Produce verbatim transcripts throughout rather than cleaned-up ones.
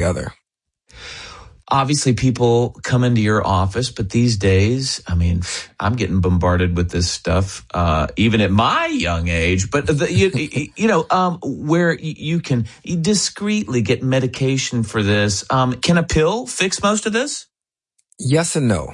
together. Obviously, people come into your office, but these days, I mean, I'm getting bombarded with this stuff, uh, even at my young age. But, the, you, you know, um, where you can discreetly get medication for this. Um, can a pill fix most of this? Yes and no.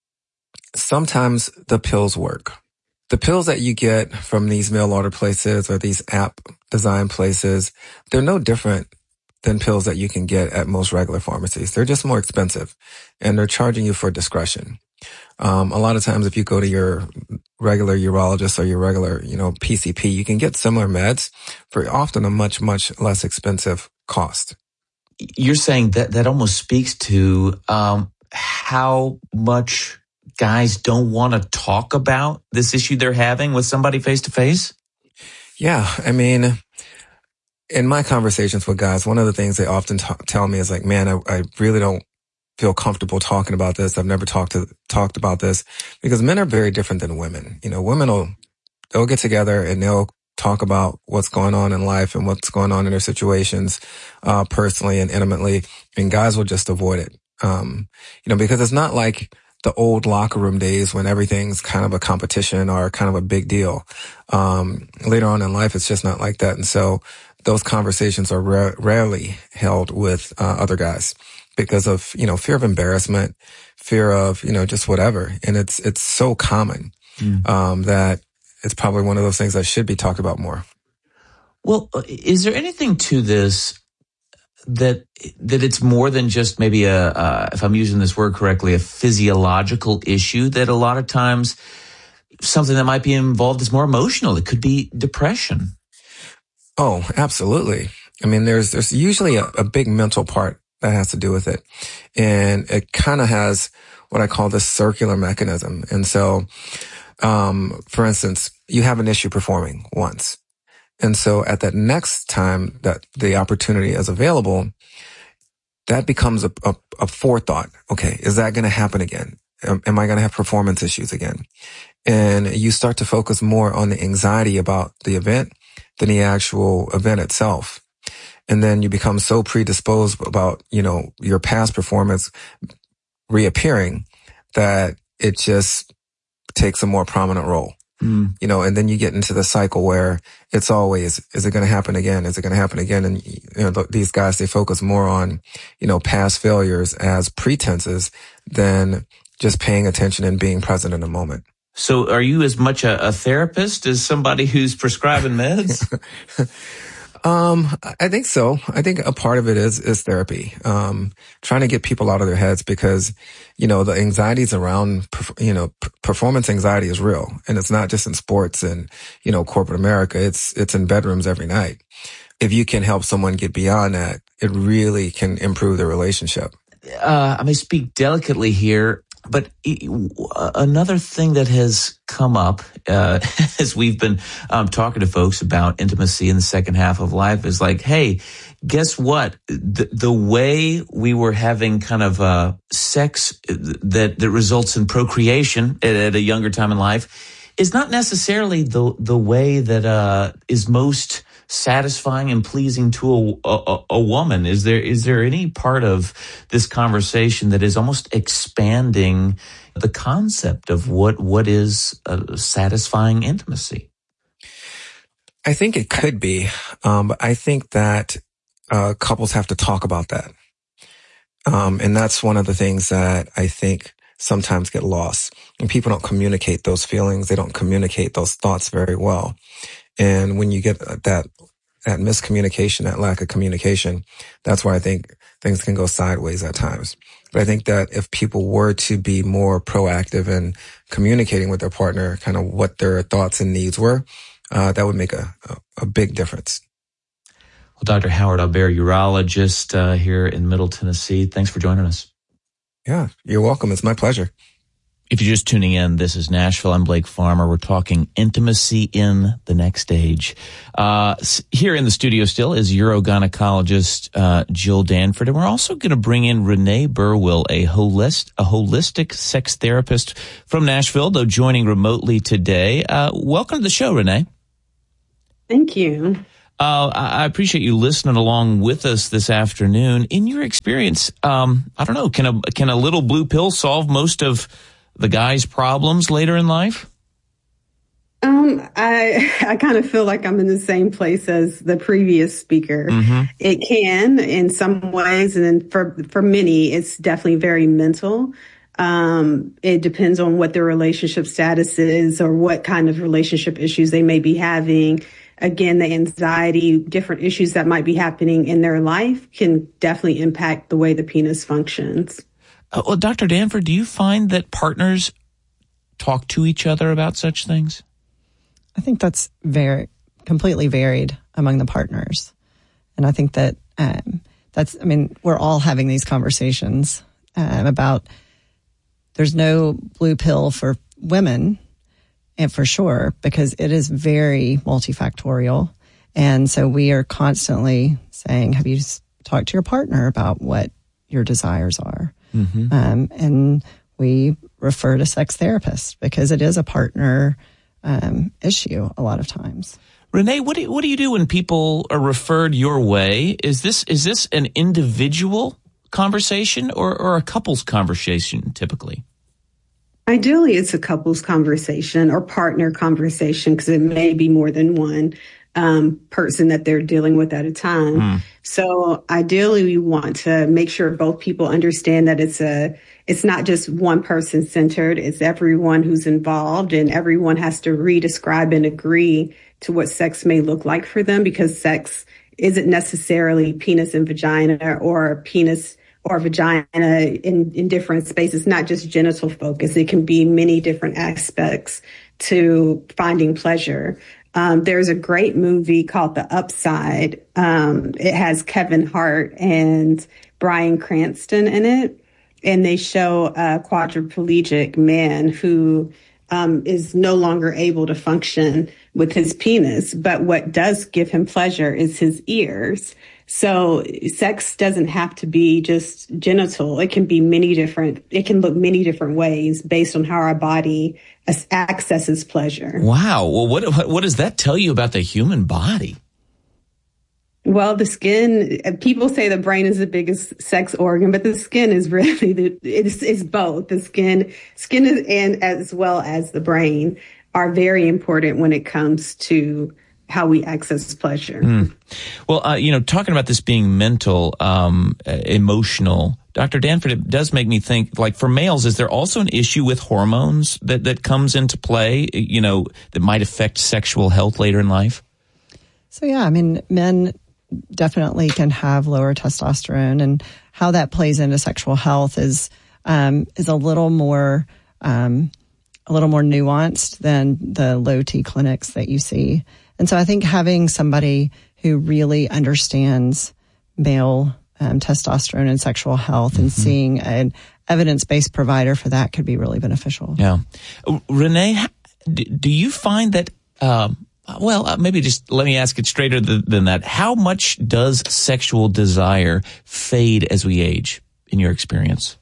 Sometimes the pills work. The pills that you get from these mail order places or these app design places, they're no different than pills that you can get at most regular pharmacies. They're just more expensive, and they're charging you for discretion. Um, a lot of times if you go to your regular urologist or your regular, you know, P C P, you can get similar meds for often a much, much less expensive cost. You're saying that that almost speaks to um, how much guys don't want to talk about this issue they're having with somebody face to face? Yeah, I mean, in my conversations with guys, one of the things they often t- tell me is like, man, I, I really don't feel comfortable talking about this. I've never talked to, talked about this, because men are very different than women. You know, women will, they'll get together and they'll talk about what's going on in life and what's going on in their situations, uh, personally and intimately. And guys will just avoid it. Um, you know, because it's not like the old locker room days when everything's kind of a competition or kind of a big deal. Um, later on in life, it's just not like that. And so those conversations are ra- rarely held with uh, other guys because of, you know, fear of embarrassment, fear of, you know, just whatever. And it's, it's so common, mm. um, that it's probably one of those things that should be talked about more. Well, is there anything to this that, that it's more than just maybe a, uh, if I'm using this word correctly, a physiological issue, that a lot of times something that might be involved is more emotional? It could be depression. Oh, absolutely. I mean, there's, there's usually a, a big mental part that has to do with it. And it kind of has what I call this circular mechanism. And so, um, for instance, you have an issue performing once. And so at that next time that the opportunity is available, that becomes a, a, a forethought. Okay, is that going to happen again? Am, am I going to have performance issues again? And you start to focus more on the anxiety about the event than the actual event itself. And then you become so predisposed about, you know, your past performance reappearing that it just takes a more prominent role. Mm. You know, and then you get into the cycle where it's always, is it going to happen again? Is it going to happen again? And, you know, th- these guys, they focus more on, you know, past failures as pretenses than just paying attention and being present in the moment. So are you as much a, a therapist as somebody who's prescribing meds? um, I think so. I think a part of it is, is therapy. Um, trying to get people out of their heads because, you know, the anxieties around, you know, p- performance anxiety is real. And it's not just in sports and, you know, corporate America. It's, it's in bedrooms every night. If you can help someone get beyond that, it really can improve their relationship. Uh, I may speak delicately here, but another thing that has come up uh, as we've been um, talking to folks about intimacy in the second half of life is like, hey, guess what? The, the way we were having kind of uh, sex that, that results in procreation at, at a younger time in life is not necessarily the the way that uh, is most satisfying and pleasing to a, a, a woman. Is there is there any part of this conversation that is almost expanding the concept of what what is a satisfying intimacy? I think it could be, um, but I think that uh, couples have to talk about that, um, and that's one of the things that I think sometimes get lost. And people don't communicate those feelings; they don't communicate those thoughts very well. And when you get that that miscommunication, that lack of communication, that's why I think things can go sideways at times. But I think that if people were to be more proactive in communicating with their partner, kind of what their thoughts and needs were, uh, that would make a, a, a big difference. Well, Doctor Howard Albert, urologist uh, here in Middle Tennessee, thanks for joining us. Yeah, you're welcome. It's my pleasure. If you're just tuning in, this is Nashville. I'm Blake Farmer. We're talking intimacy in the next age. Uh, here in the studio still is urogynecologist uh, Jill Danford. And we're also going to bring in Renee Burwell, a, holist, a holistic sex therapist from Nashville, though joining remotely today. Uh, welcome to the show, Renee. Thank you. Uh, I appreciate you listening along with us this afternoon. In your experience, um, I don't know, can a can a little blue pill solve most of the guy's problems later in life? Um, I I kind of feel like I'm in the same place as the previous speaker. Mm-hmm. It can in some ways, and then for for many, it's definitely very mental. Um, it depends on what their relationship status is or what kind of relationship issues they may be having. Again, the anxiety, different issues that might be happening in their life can definitely impact the way the penis functions. Uh, well, Doctor Danford, do you find that partners talk to each other about such things? I think that's very completely varied among the partners. And I think that um, that's, I mean, we're all having these conversations um, about there's no blue pill for women, and for sure, because it is very multifactorial. And so we are constantly saying, have you talked to your partner about what your desires are? Mm-hmm. Um, and we refer to sex therapists because it is a partner Um, issue a lot of times. Renee, what do you, what do you do when people are referred your way? Is this is this an individual conversation or, or a couple's conversation typically? Ideally, it's a couple's conversation or partner conversation because it may be more than one um, person that they're dealing with at a time. Mm. So ideally, we want to make sure both people understand that it's a It's not just one person centered. It's everyone who's involved, and everyone has to redescribe and agree to what sex may look like for them, because sex isn't necessarily penis and vagina or penis or vagina in, in different spaces, not just genital focus. It can be many different aspects to finding pleasure. Um, there's a great movie called The Upside. Um, it has Kevin Hart and Bryan Cranston in it. And they show a quadriplegic man who um, is no longer able to function with his penis. But what does give him pleasure is his ears. So sex doesn't have to be just genital. It can be many different, it can look many different ways based on how our body accesses pleasure. Wow. Well, what, what does that tell you about the human body? Well, the skin, people say the brain is the biggest sex organ, but the skin is really, the, it's, it's both. The skin, skin is, and as well as the brain are very important when it comes to how we access pleasure. Mm. Well, uh, you know, talking about this being mental, um, emotional, Doctor Danford, it does make me think, like for males, is there also an issue with hormones that, that comes into play, you know, that might affect sexual health later in life? So, yeah, I mean, men definitely can have lower testosterone, and how that plays into sexual health is um, is a little more um, a little more nuanced than the low T clinics that you see. And so I think having somebody who really understands male um, testosterone and sexual health mm-hmm. and seeing an evidence-based provider for that could be really beneficial. Yeah, Renee, do you find that? Um, Well, uh, maybe just let me ask it straighter th- than that. How much does sexual desire fade as we age, in your experience?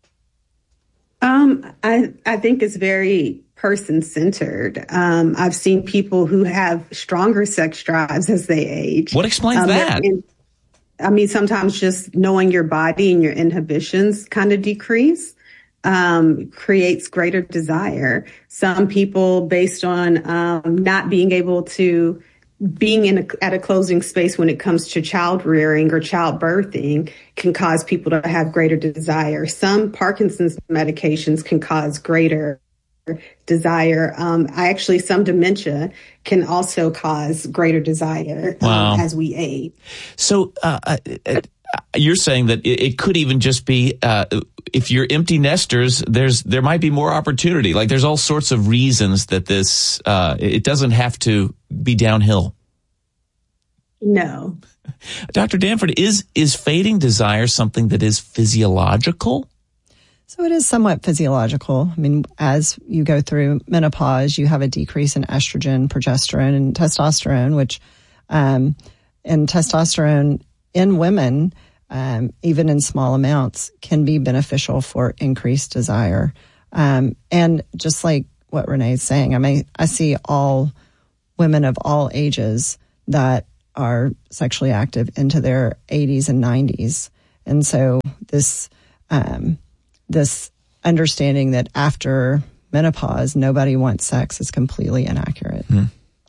Um, I I think it's very person-centered. Um, I've seen people who have stronger sex drives as they age. What explains um, that? And, I mean, sometimes just knowing your body and your inhibitions kind of decrease. Um, creates greater desire. Some people, based on um, not being able to being in a, at a closing space when it comes to child rearing or child birthing, can cause people to have greater desire. Some Parkinson's medications can cause greater desire. Um, I actually, some dementia can also cause greater desire um, wow. as we age. So, uh, uh, you're saying that it could even just be uh, if you're empty nesters, there's there might be more opportunity. Like there's all sorts of reasons that this uh, it doesn't have to be downhill. No, Doctor Danford, is is fading desire something that is physiological? So it is somewhat physiological. I mean, as you go through menopause, you have a decrease in estrogen, progesterone, and testosterone, which um, and testosterone in women, um, even in small amounts, can be beneficial for increased desire. Um, and just like what Renee is saying, I mean, I see all women of all ages that are sexually active into their eighties and nineties. And so this, um, this understanding that after menopause, nobody wants sex is completely inaccurate. Hmm.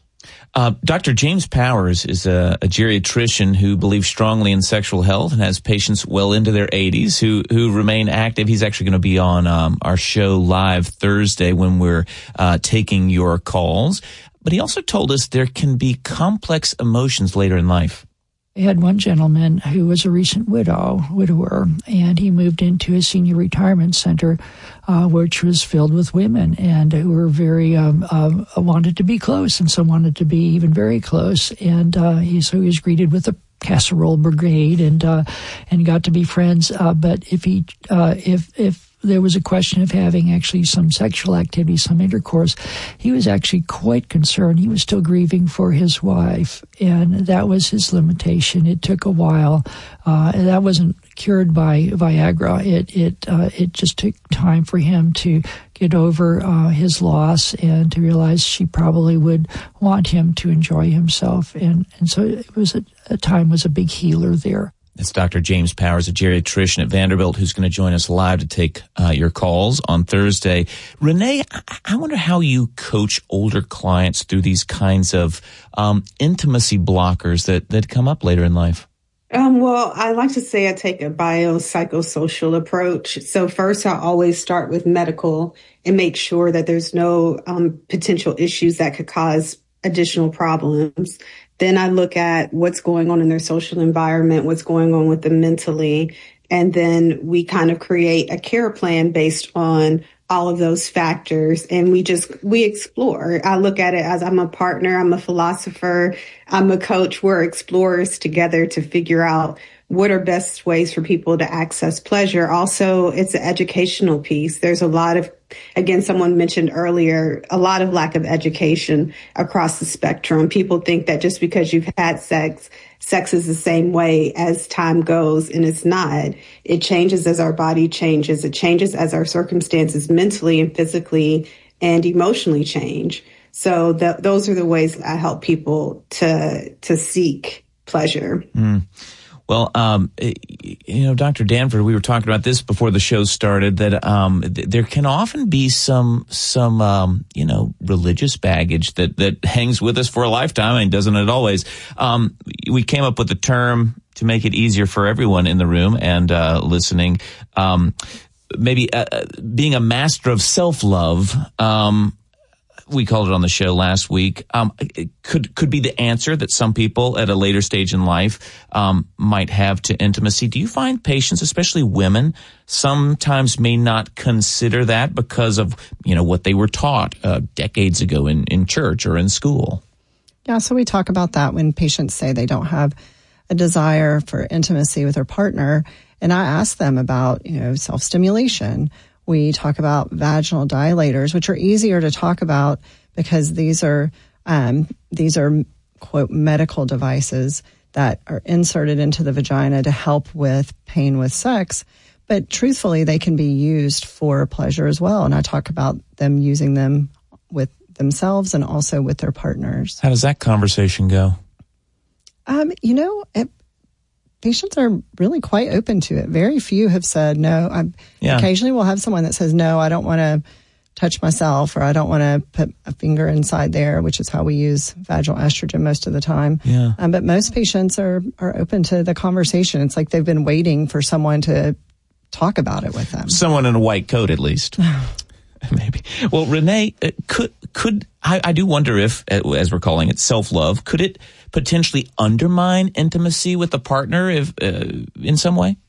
Uh, Doctor James Powers is a, a geriatrician who believes strongly in sexual health and has patients well into their eighties who who remain active. He's actually going to be on um, our show live Thursday when we're uh, taking your calls. But he also told us there can be complex emotions later in life. I had one gentleman who was a recent widow, widower, and he moved into a senior retirement center, uh, which was filled with women and who were very, um, um, wanted to be close, and some wanted to be even very close. And uh, he, so he was greeted with a casserole brigade and uh, and got to be friends. Uh, but if he, uh, if if there was a question of having actually some sexual activity, some intercourse, he was actually quite concerned. He was still grieving for his wife, and that was his limitation. It took a while. Uh, and that wasn't cured by Viagra. It it uh, it just took time for him to get over uh, his loss and to realize she probably would want him to enjoy himself. And, and so it was a, a time was a big healer there. It's Doctor James Powers, a geriatrician at Vanderbilt, who's going to join us live to take uh, your calls on Thursday. Renee, I-, I wonder how you coach older clients through these kinds of um, intimacy blockers that, that come up later in life. Um, well, I like to say I take a biopsychosocial approach. So first, I always start with medical and make sure that there's no um, potential issues that could cause additional problems. Then I look at what's going on in their social environment, what's going on with them mentally. And then we kind of create a care plan based on all of those factors. And we just, we explore. I look at it as I'm a partner, I'm a philosopher, I'm a coach. We're explorers together to figure out what are best ways for people to access pleasure. Also, it's an educational piece. There's a lot of, again, someone mentioned earlier, a lot of lack of education across the spectrum. People think that just because you've had sex, sex is the same way as time goes, and it's not. It changes as our body changes. It changes as our circumstances mentally and physically and emotionally change. So th- those are the ways I help people to to seek pleasure. Mm. Well, um, you know, Doctor Danford, we were talking about this before the show started, that um, th- there can often be some, some um, you know, religious baggage that, that hangs with us for a lifetime, and doesn't it always? Um, we came up with the term to make it easier for everyone in the room and uh, listening, um, maybe uh, being a master of self-love. Um We called it on the show last week. Um, it could could be the answer that some people at a later stage in life um, might have to intimacy. Do you find patients, especially women, sometimes may not consider that because of, you know, what they were taught uh, decades ago in, in church or in school? Yeah, so we talk about that when patients say they don't have a desire for intimacy with their partner, and I ask them about, you know, self-stimulation. We talk about vaginal dilators, which are easier to talk about because these are um, these are, quote, medical devices that are inserted into the vagina to help with pain with sex. But truthfully, they can be used for pleasure as well. And I talk about them using them with themselves and also with their partners. How does that conversation go? Um, you know, it, patients are really quite open to it. Very few have said no. I yeah. Occasionally we'll have someone that says, no, I don't want to touch myself, or I don't want to put a finger inside there, which is how we use vaginal estrogen most of the time. Yeah. Um, but most patients are, are open to the conversation. It's like they've been waiting for someone to talk about it with them. Someone in a white coat, at least. Maybe. Well, Renee, could, could, I, I do wonder if, as we're calling it, self-love, could it potentially undermine intimacy with a partner if, uh, in some way?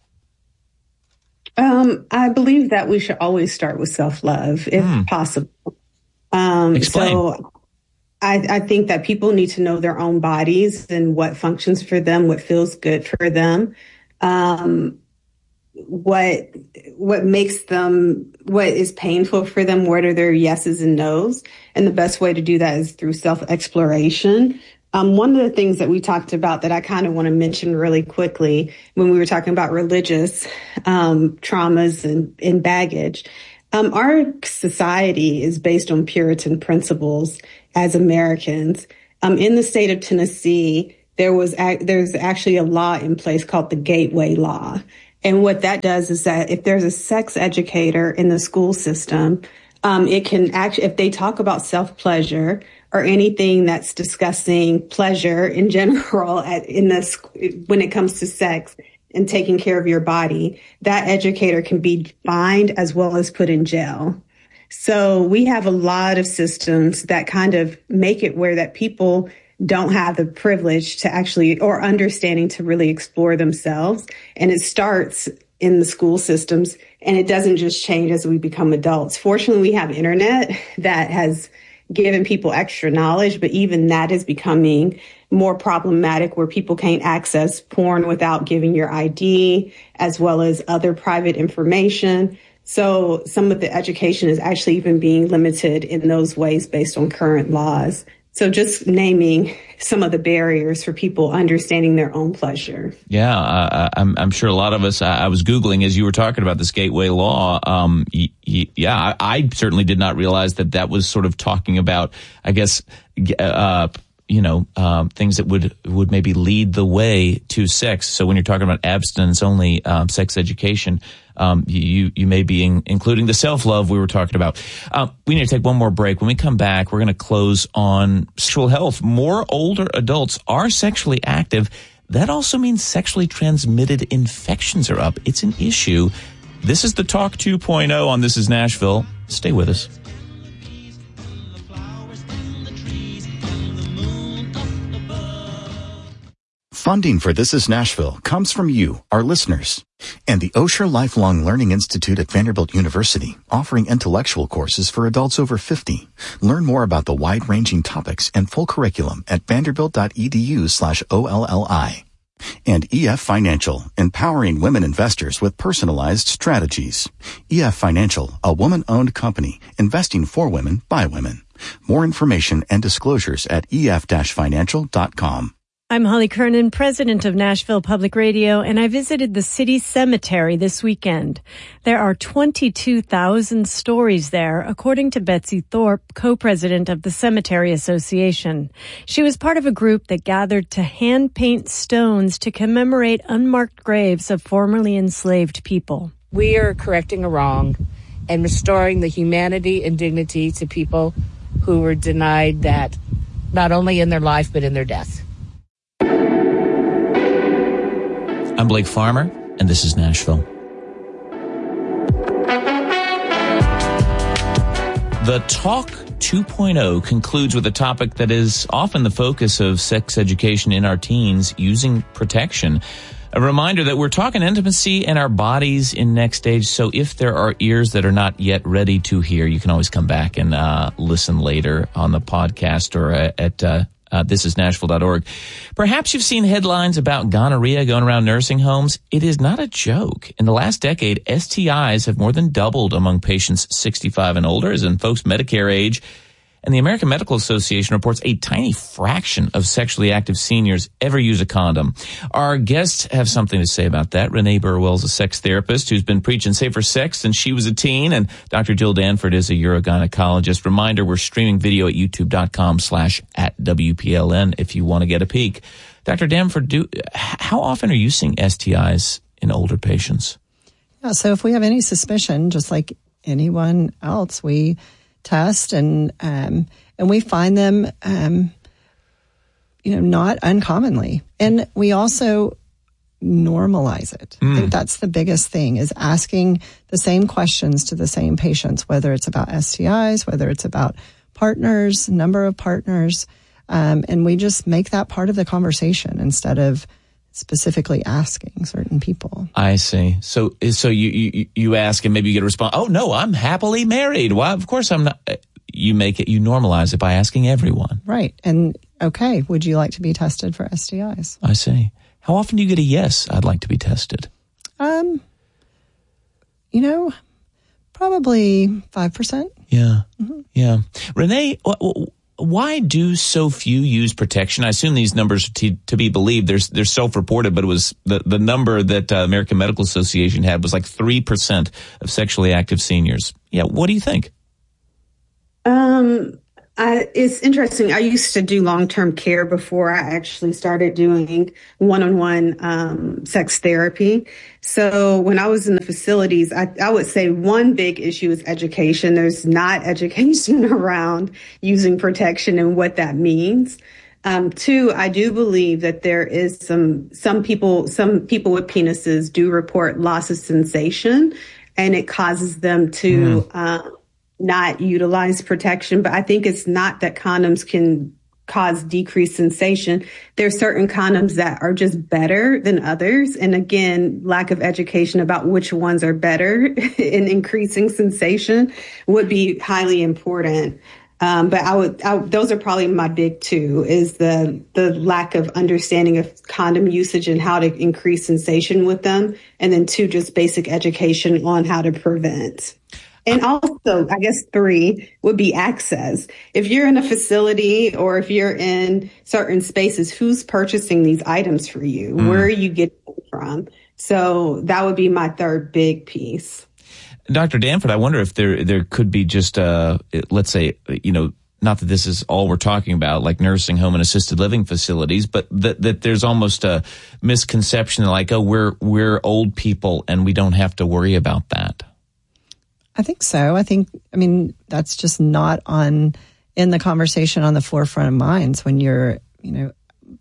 Um, I believe that we should always start with self-love, if mm. possible. Um, Explain. So I, I think that people need to know their own bodies and what functions for them, what feels good for them. Um, what what makes them, what is painful for them, what are their yeses and nos. And the best way to do that is through self-exploration. Um, one of the things that we talked about that I kind of want to mention really quickly when we were talking about religious um, traumas and, and baggage, um, our society is based on Puritan principles as Americans. Um, in the state of Tennessee, there was there's actually a law in place called the Gateway Law. And what that does is that if there's a sex educator in the school system, um, it can actually, if they talk about self-pleasure or anything that's discussing pleasure in general at, in this, when it comes to sex and taking care of your body, that educator can be fined as well as put in jail. So we have a lot of systems that kind of make it where that people don't have the privilege to actually, or understanding to really explore themselves. And it starts in the school systems, and it doesn't just change as we become adults. Fortunately, we have internet that has given people extra knowledge, but even that is becoming more problematic, where people can't access porn without giving your I D, as well as other private information. So some of the education is actually even being limited in those ways based on current laws. So just naming some of the barriers for people understanding their own pleasure. Yeah, uh, I'm, I'm sure a lot of us, I, I was Googling as you were talking about this Gateway Law. Um, y- y- yeah, I, I certainly did not realize that that was sort of talking about, I guess, uh, you know, um, things that would, would maybe lead the way to sex. So when you're talking about abstinence only, um, sex education, um, you, you may be in, including the self-love we were talking about. Um, we need to take one more break. When we come back, we're going to close on sexual health. More older adults are sexually active. That also means sexually transmitted infections are up. It's an issue. This is the Talk two point oh on This Is Nashville. Stay with us. Funding for This Is Nashville comes from you, our listeners, and the Osher Lifelong Learning Institute at Vanderbilt University, offering intellectual courses for adults over fifty. Learn more about the wide-ranging topics and full curriculum at vanderbilt.edu slash OLLI. And E F Financial, empowering women investors with personalized strategies. E F Financial, a woman-owned company, investing for women by women. More information and disclosures at E F financial dot com. I'm Holly Kernan, president of Nashville Public Radio, and I visited the city cemetery this weekend. There are twenty-two thousand stories there, according to Betsy Thorpe, co-president of the Cemetery Association. She was part of a group that gathered to hand paint stones to commemorate unmarked graves of formerly enslaved people. We are correcting a wrong and restoring the humanity and dignity to people who were denied that not only in their life but in their death. I'm Blake Farmer, and this is Nashville. The Talk two point oh concludes with a topic that is often the focus of sex education in our teens, using protection. A reminder that we're talking intimacy and our bodies in next stage, so if there are ears that are not yet ready to hear, you can always come back and uh, listen later on the podcast or at uh, Uh, this is nashville dot org. Perhaps you've seen headlines about gonorrhea going around nursing homes. It is not a joke. In the last decade, S T Is have more than doubled among patients sixty-five and older, as in folks Medicare age. And the American Medical Association reports a tiny fraction of sexually active seniors ever use a condom. Our guests have something to say about that. Renee Burwell's a sex therapist who's been preaching safer sex since she was a teen, and Doctor Jill Danford is a urogynecologist. Reminder, we're streaming video at youtube.com slash at WPLN if you want to get a peek. Doctor Danford, do, how often are you seeing S T Is in older patients? Yeah, so if we have any suspicion, just like anyone else, we test and um, and we find them, um, you know, not uncommonly, and we also normalize it. Mm. I think that's the biggest thing, is asking the same questions to the same patients, whether it's about S T Is, whether it's about partners, number of partners, um, and we just make that part of the conversation instead of specifically asking certain people. I see. So, so you, you, you ask and maybe you get a response. Oh no, I'm happily married. Well, of course I'm not. You make it, you normalize it by asking everyone. Right. And okay, would you like to be tested for S T Is? I see. How often do you get a yes, I'd like to be tested? Um, you know, probably five percent. Yeah. Mm-hmm. Yeah. Renee, why do so few use protection? I assume these numbers are to, to be believed. They're, they're self-reported, but it was the, the number that uh, American Medical Association had was like three percent of sexually active seniors. Yeah, what do you think? Um, Uh, it's interesting. I used to do long-term care before I actually started doing one-on-one um, sex therapy. So when I was in the facilities, I, I would say one big issue is education. There's not education around using protection and what that means. Um, two, I do believe that there is some some people some people with penises do report loss of sensation, and it causes them to. Mm. Uh, not utilize protection, but I think it's not that condoms can cause decreased sensation. There's certain condoms that are just better than others. And again, lack of education about which ones are better in increasing sensation would be highly important. Um, but I would, I, those are probably my big two, is the, the lack of understanding of condom usage and how to increase sensation with them. And then two, just basic education on how to prevent. And also, I guess three would be access. If you're in a facility or if you're in certain spaces, who's purchasing these items for you? Mm. Where are you getting them from? So that would be my third big piece. Doctor Danford, I wonder if there there could be just, uh, let's say, you know, not that this is all we're talking about, like nursing home and assisted living facilities, but that, that there's almost a misconception like, oh, we're we're old people and we don't have to worry about that. I think so. I think, I mean, that's just not on in the conversation on the forefront of minds when you're, you know,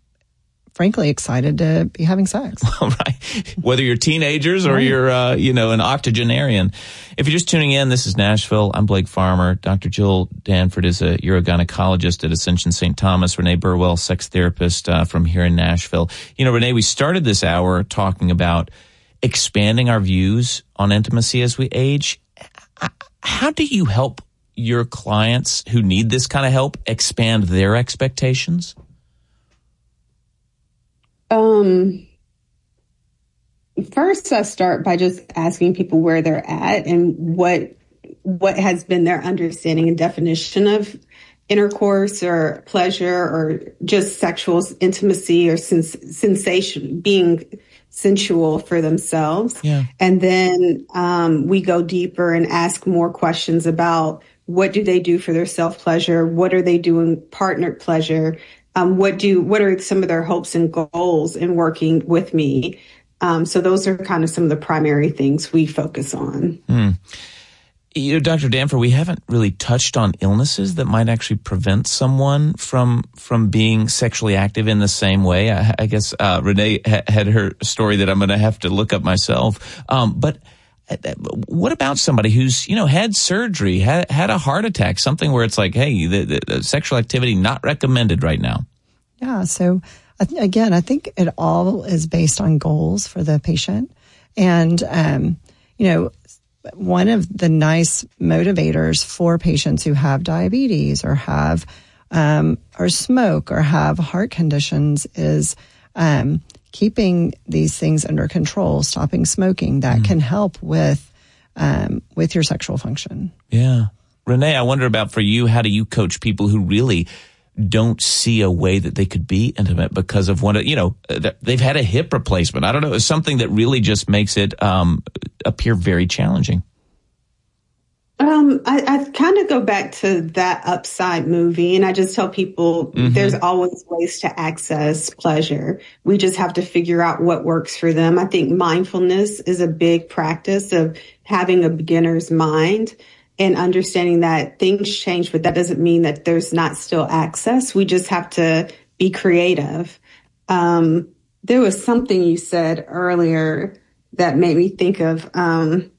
frankly excited to be having sex. Right. Whether you're teenagers or right. you're, uh, you know, an octogenarian. If you're just tuning in, this is Nashville. I'm Blake Farmer. Doctor Jill Danford is a urogynecologist at Ascension Saint Thomas. Renee Burwell, sex therapist uh, from here in Nashville. You know, Renee, we started this hour talking about expanding our views on intimacy as we age. How do you help your clients who need this kind of help expand their expectations? Um, first, I start by just asking people where they're at and what what has been their understanding and definition of intercourse or pleasure or just sexual intimacy or sens- sensation, being sensual for themselves. Yeah. And then um, we go deeper and ask more questions about what do they do for their self-pleasure? What are they doing partnered pleasure? Um, what do what are some of their hopes and goals in working with me? Um, so those are kind of some of the primary things we focus on. Mm. You know, Doctor Danford, we haven't really touched on illnesses that might actually prevent someone from from being sexually active in the same way. I, I guess uh, Renee ha- had her story that I'm going to have to look up myself. Um, but what about somebody who's, you know, had surgery, had, had a heart attack, something where it's like, hey, the, the, the sexual activity not recommended right now? Yeah. So again, I think it all is based on goals for the patient. And, um, you know, one of the nice motivators for patients who have diabetes or have um, or smoke or have heart conditions is um, keeping these things under control, stopping smoking. That mm. can help with um, with your sexual function. Yeah. Renee, I wonder about for you, how do you coach people who really don't see a way that they could be intimate because of one of, you know, they've had a hip replacement. I don't know. It's something that really just makes it um, appear very challenging. Um, I, I kind of go back to that Upside movie, and I just tell people mm-hmm. there's always ways to access pleasure. We just have to figure out what works for them. I think mindfulness is a big practice of having a beginner's mind and understanding that things change, but that doesn't mean that there's not still access. We just have to be creative. Um, there was something you said earlier that made me think of um,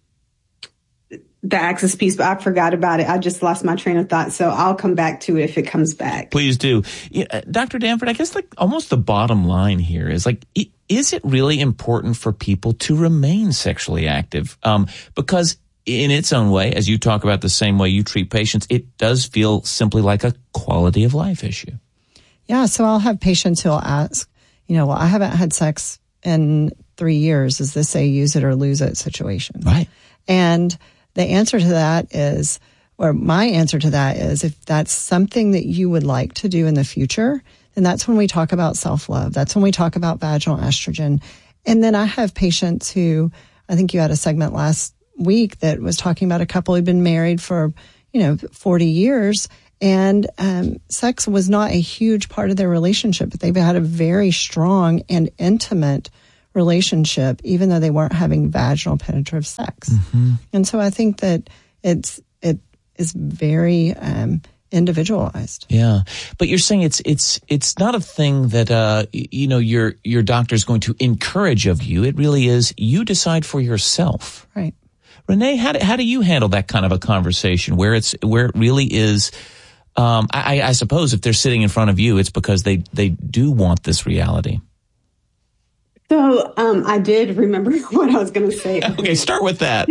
the access piece, but I forgot about it. I just lost my train of thought, so I'll come back to it if it comes back. Please do. Yeah, Doctor Danford, I guess like almost the bottom line here is like, is it really important for people to remain sexually active? Um, because in its own way, as you talk about the same way you treat patients, it does feel simply like a quality of life issue. Yeah, so I'll have patients who'll ask, you know, well, I haven't had sex in three years. Is this a use it or lose it situation? Right. And the answer to that is, or my answer to that is, if that's something that you would like to do in the future, then that's when we talk about self-love. That's when we talk about vaginal estrogen. And then I have patients who, I think you had a segment last week that was talking about a couple who'd been married for, you know, forty years. And um, sex was not a huge part of their relationship, but they've had a very strong and intimate relationship, even though they weren't having vaginal penetrative sex. Mm-hmm. And so I think that it's it is very um, individualized. Yeah, but you're saying it's it's it's not a thing that uh, you know your your doctor is going to encourage of you. It really is you decide for yourself. Right. Renee, how do, how do you handle that kind of a conversation where it's where it really is? Um, I, I suppose if they're sitting in front of you, it's because they they do want this reality. So um, I did remember what I was going to say. Okay, start with that.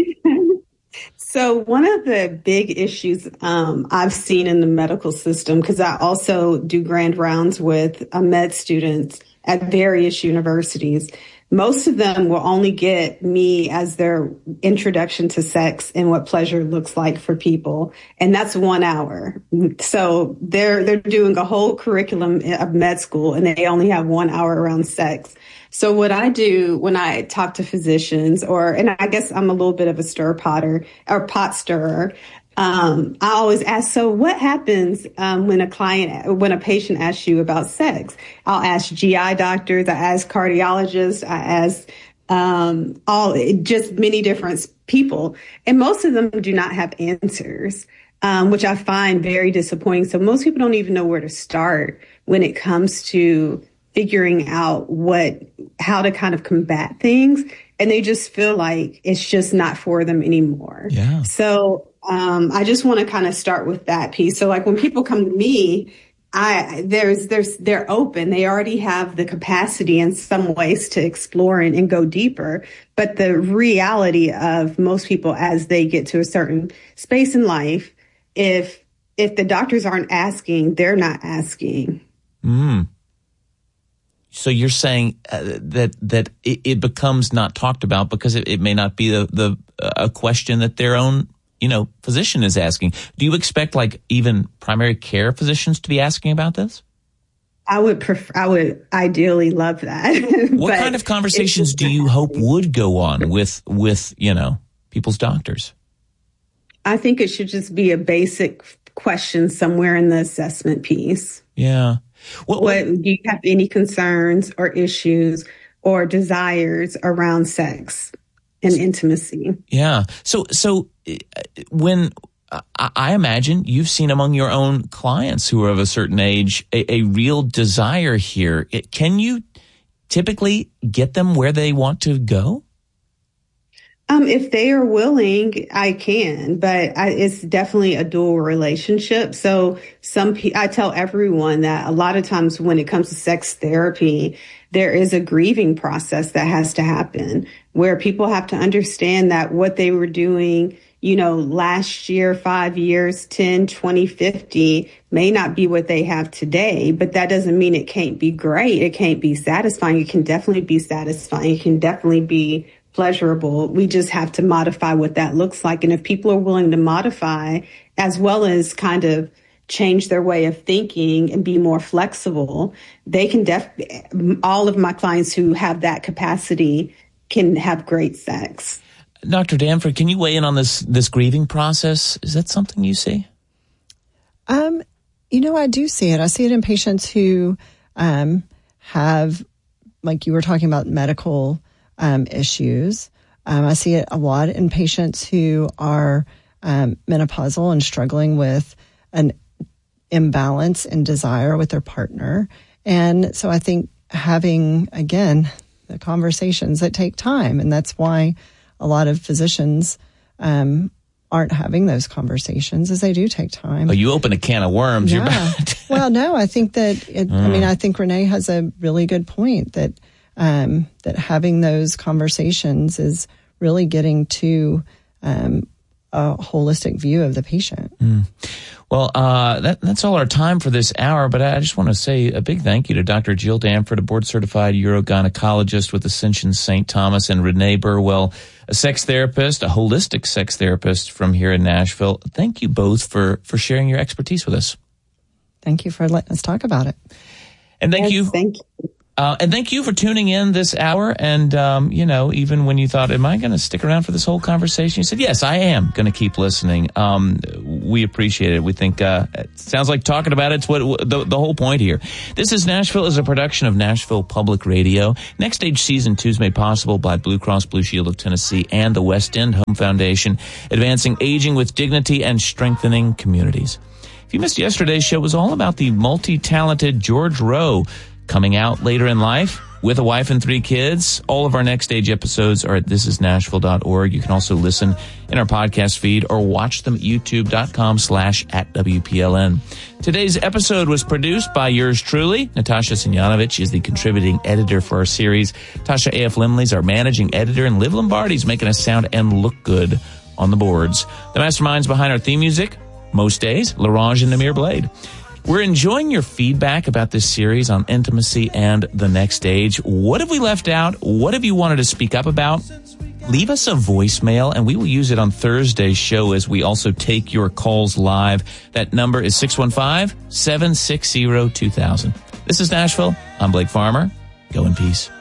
So one of the big issues um, I've seen in the medical system, because I also do grand rounds with uh, med students at various universities, most of them will only get me as their introduction to sex and what pleasure looks like for people. And that's one hour. So they're, they're doing a whole curriculum of med school and they only have one hour around sex. So what I do when I talk to physicians, or, and I guess I'm a little bit of a stir potter or pot stirrer, Um, I always ask, so what happens um, when a client, when a patient asks you about sex? I'll ask G I doctors, I ask cardiologists, I ask um, all, just many different people. And most of them do not have answers, um, which I find very disappointing. So most people don't even know where to start when it comes to figuring out what, how to kind of combat things. And they just feel like it's just not for them anymore. Yeah. So Um, I just want to kind of start with that piece. So like when people come to me, I, there's, there's, they're open. They already have the capacity in some ways to explore and, and go deeper. But the reality of most people as they get to a certain space in life, if, if the doctors aren't asking, they're not asking. Mm. So you're saying uh, that that it, it becomes not talked about because it, it may not be the, the uh, a question that their own you know, physician is asking. Do you expect like even primary care physicians to be asking about this? I would prefer, I would ideally love that. What kind of conversations do you hope would go on with, with, you know, people's doctors? I think it should just be a basic question somewhere in the assessment piece. Yeah. What, what do you have any concerns or issues or desires around sex and intimacy? Yeah. So, so when uh, I imagine you've seen among your own clients who are of a certain age, a, a real desire here. It, can you typically get them where they want to go? Um, if they are willing, I can, but I, it's definitely a dual relationship. So some, pe- I tell everyone that a lot of times when it comes to sex therapy, there is a grieving process that has to happen where people have to understand that what they were doing, you know, last year, five years, ten, twenty, fifty may not be what they have today, but that doesn't mean it can't be great. It can't be satisfying. It can definitely be satisfying. It can definitely be pleasurable. We just have to modify what that looks like. And if people are willing to modify as well as kind of change their way of thinking and be more flexible, they can def all of my clients who have that capacity can have great sex. Doctor Danford, can you weigh in on this this grieving process? Is that something you see? Um, you know, I do see it. I see it in patients who um, have, like you were talking about, medical um, issues. Um, I see it a lot in patients who are um, menopausal and struggling with an imbalance in desire with their partner. And so I think having, again, the conversations that take time, and that's why a lot of physicians um, aren't having those conversations, as they do take time. Oh, you open a can of worms. Yeah. You're about Well, no, I think that, it, mm. I mean, I think Renee has a really good point that um, that having those conversations is really getting to um, a holistic view of the patient. Mm. Well, uh, that, that's all our time for this hour, but I just want to say a big thank you to Doctor Jill Danford, a board-certified urogynecologist with Ascension Saint Thomas, and Renee Burwell, a sex therapist, a holistic sex therapist from here in Nashville. Thank you both for, for sharing your expertise with us. Thank you for letting us talk about it. And thank yes, you. Thank you. Uh, and thank you for tuning in this hour. And, um, you know, even when you thought, am I going to stick around for this whole conversation? You said, yes, I am going to keep listening. Um, we appreciate it. We think, uh, it sounds like talking about it's what the, the whole point here. This is Nashville is a production of Nashville Public Radio. Next Stage Season two is made possible by Blue Cross Blue Shield of Tennessee and the West End Home Foundation, advancing aging with dignity and strengthening communities. If you missed yesterday's show, it was all about the multi-talented George Rowe, coming out later in life with a wife and three kids. All of our Next Stage episodes are at this is nashville dot org. You can also listen in our podcast feed or watch them at youtube.com slash at WPLN. Today's episode was produced by yours truly. Natasha Simjonovich is the contributing editor for our series. Tasha A F. Limley's our managing editor, and Liv Lombardi's making us sound and look good on the boards. The masterminds behind our theme music, most days, LaRange and Namir Blade. We're enjoying your feedback about this series on intimacy and the next stage. What have we left out? What have you wanted to speak up about? Leave us a voicemail, and we will use it on Thursday's show as we also take your calls live. That number is six one five, seven six zero, two thousand. This is Nashville. I'm Blake Farmer. Go in peace.